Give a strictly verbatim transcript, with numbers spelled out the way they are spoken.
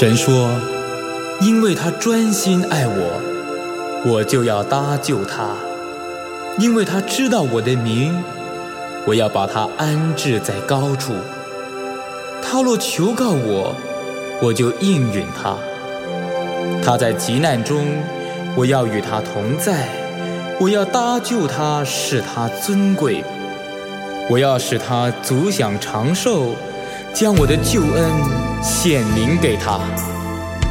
神说，因为他专心爱我，我就要搭救他，因为他知道我的名，我要把他安置在高处。他若求告我，我就应允他。他在急难中，我要与他同在，我要搭救他，使他尊贵。我要使他足享长寿，将我的救恩显明给他。